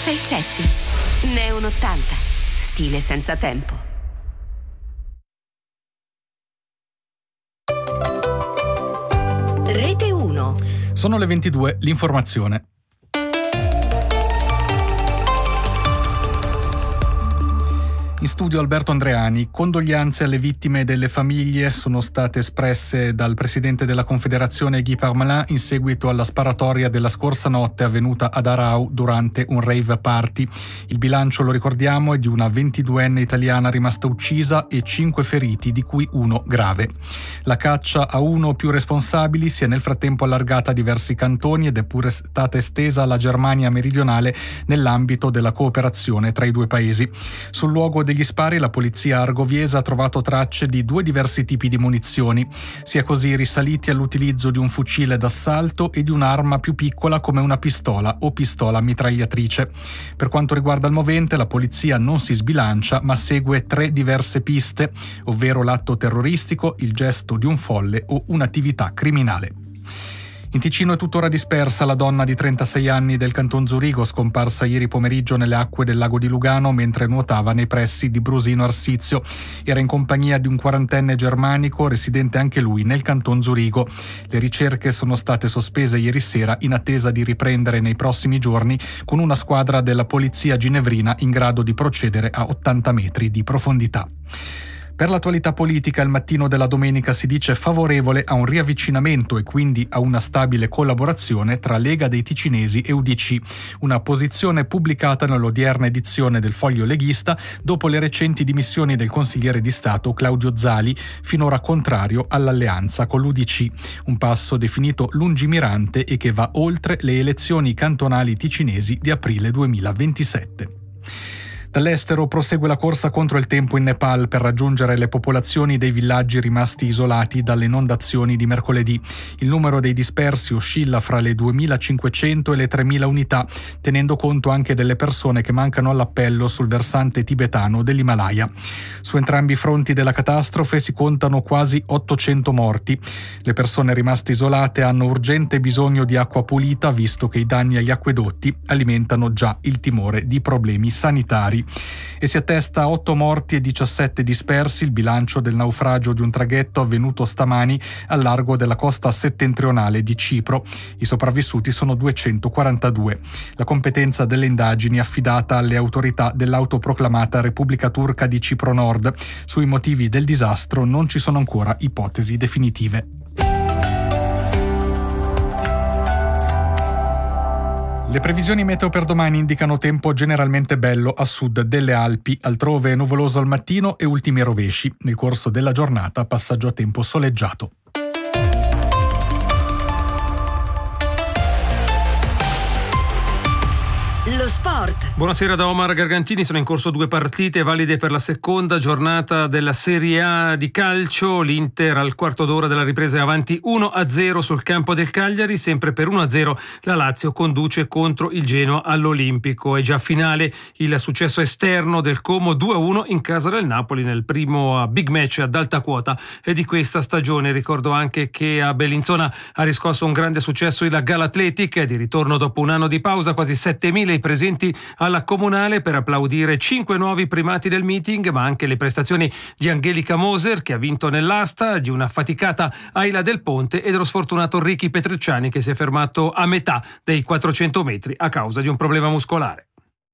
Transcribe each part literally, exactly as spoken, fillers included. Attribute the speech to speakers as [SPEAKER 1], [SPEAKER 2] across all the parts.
[SPEAKER 1] senza eccessi. Neon ottanta. Stile senza tempo. Rete uno.
[SPEAKER 2] Sono le ventidue, l'informazione. In studio Alberto Andreani. Condoglianze alle vittime e delle famiglie sono state espresse dal presidente della Confederazione Guy Parmelin in seguito alla sparatoria della scorsa notte avvenuta ad Arau durante un rave party. Il bilancio, lo ricordiamo, è di una ventiduenne italiana rimasta uccisa e cinque feriti, di cui uno grave. La caccia a uno o più responsabili si è nel frattempo allargata a diversi cantoni ed è pure stata estesa alla Germania meridionale nell'ambito della cooperazione tra i due paesi. Sul luogo degli spari la polizia argoviese ha trovato tracce di due diversi tipi di munizioni. Si è così risaliti all'utilizzo di un fucile d'assalto e di un'arma più piccola come una pistola o pistola mitragliatrice. Per quanto riguarda il movente, la polizia non si sbilancia ma segue tre diverse piste, ovvero l'atto terroristico, il gesto di un folle o un'attività criminale. In Ticino è tuttora dispersa la donna di trentasei anni del canton Zurigo, scomparsa ieri pomeriggio nelle acque del lago di Lugano mentre nuotava nei pressi di Brusino Arsizio. Era in compagnia di un quarantenne germanico residente anche lui nel canton Zurigo. Le ricerche sono state sospese ieri sera in attesa di riprendere nei prossimi giorni con una squadra della polizia ginevrina in grado di procedere a ottanta metri di profondità. Per l'attualità politica, il mattino della domenica si dice favorevole a un riavvicinamento e quindi a una stabile collaborazione tra Lega dei Ticinesi e U D C, una posizione pubblicata nell'odierna edizione del Foglio Leghista dopo le recenti dimissioni del consigliere di Stato Claudio Zali, finora contrario all'alleanza con l'U D C, un passo definito lungimirante e che va oltre le elezioni cantonali ticinesi di aprile duemilaventisette. Dall'estero prosegue la corsa contro il tempo in Nepal per raggiungere le popolazioni dei villaggi rimasti isolati dalle inondazioni di mercoledì. Il numero dei dispersi oscilla fra le duemilacinquecento e le tremila unità, tenendo conto anche delle persone che mancano all'appello sul versante tibetano dell'Himalaya. Su entrambi i fronti della catastrofe si contano quasi ottocento morti. Le persone rimaste isolate hanno urgente bisogno di acqua pulita, visto che i danni agli acquedotti alimentano già il timore di problemi sanitari. E si attesta a otto morti e diciassette dispersi il bilancio del naufragio di un traghetto avvenuto stamani al largo della costa settentrionale di Cipro. I sopravvissuti sono duecentoquarantadue. La competenza delle indagini è affidata alle autorità dell'autoproclamata Repubblica Turca di Cipro Nord. Sui motivi del disastro non ci sono ancora ipotesi definitive. Le previsioni meteo per domani indicano tempo generalmente bello a sud delle Alpi, altrove nuvoloso al mattino e ultimi rovesci. Nel corso della giornata passaggio a tempo soleggiato.
[SPEAKER 1] Lo sport.
[SPEAKER 3] Buonasera da Omar Gargantini. Sono in corso due partite valide per la seconda giornata della Serie A di calcio. L'Inter al quarto d'ora della ripresa è avanti uno a zero sul campo del Cagliari. Sempre per uno a zero la Lazio conduce contro il Genoa all'Olimpico. È già finale il successo esterno del Como due a uno in casa del Napoli nel primo big match ad alta quota e di questa stagione. Ricordo anche che a Bellinzona ha riscosso un grande successo il Galathletic, di ritorno dopo un anno di pausa, quasi settemila i presenti alla Comunale per applaudire cinque nuovi primati del meeting, ma anche le prestazioni di Angelica Moser, che ha vinto nell'asta, di una faticata Ayla Del Ponte e dello sfortunato Ricky Petrucciani, che si è fermato a metà dei quattrocento metri a causa di un problema muscolare.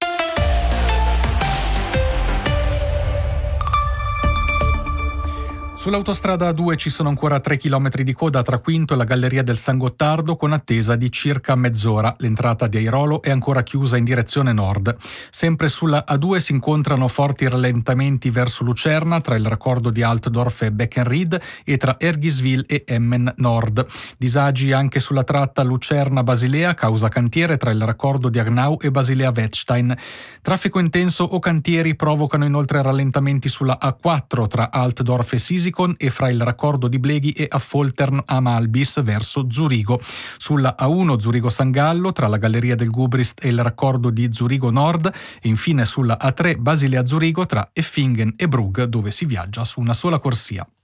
[SPEAKER 2] Sull'autostrada A due ci sono ancora tre chilometri di coda tra Quinto e la Galleria del San Gottardo, con attesa di circa mezz'ora. L'entrata di Airolo è ancora chiusa in direzione nord. Sempre sulla A due si incontrano forti rallentamenti verso Lucerna, tra il raccordo di Altdorf e Beckenried e tra Ergiswil e Emmen Nord. Disagi anche sulla tratta Lucerna-Basilea, causa cantiere tra il raccordo di Agnau e Basilea-Wettstein. Traffico intenso o cantieri provocano inoltre rallentamenti sulla A quattro tra Altdorf e Sisi e fra il raccordo di Bleghi e Affoltern a Malbis verso Zurigo. Sulla A uno Zurigo-San Gallo tra la Galleria del Gubrist e il raccordo di Zurigo Nord e infine sulla A tre Basilea-Zurigo tra Effingen e Brugg, dove si viaggia su una sola corsia.